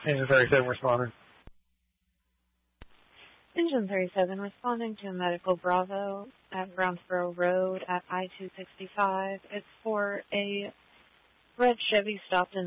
Engine 37 responding. Engine 37 responding to a medical Bravo at Brownsboro Road at I-265. It's for a red Chevy stopped in